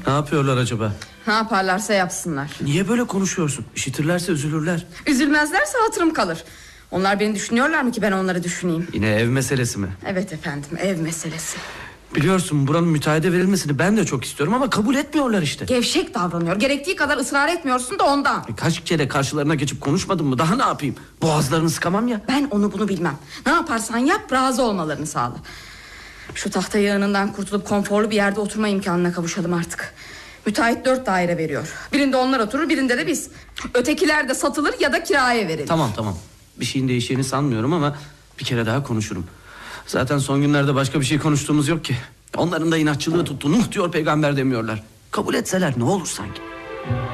Ne yapıyorlar acaba? Ne yaparlarsa yapsınlar. Niye böyle konuşuyorsun? İşitirlerse üzülürler. Üzülmezlerse hatırım kalır. Onlar beni düşünüyorlar mı ki ben onları düşüneyim? Yine ev meselesi mi? Evet efendim, ev meselesi. Biliyorsun buranın müteahhide verilmesini ben de çok istiyorum ama kabul etmiyorlar işte. Gevşek davranıyor. Gerektiği kadar ısrar etmiyorsun da ondan. Kaç kere karşılarına geçip konuşmadım mı? Daha ne yapayım? Boğazlarını sıkamam ya. Ben onu bunu bilmem. Ne yaparsan yap, razı olmalarını sağla. Şu tahta yığınından kurtulup konforlu bir yerde oturma imkanına kavuşalım artık. Müteahhit 4 daire veriyor. Birinde onlar oturur, birinde de biz. Ötekiler de satılır ya da kiraya verilir. Tamam. Bir şeyin değişeceğini sanmıyorum ama bir kere daha konuşurum. Zaten son günlerde başka bir şey konuştuğumuz yok ki. Onların da inatçılığı tuttu. Nuh diyor peygamber demiyorlar. Kabul etseler ne olur sanki.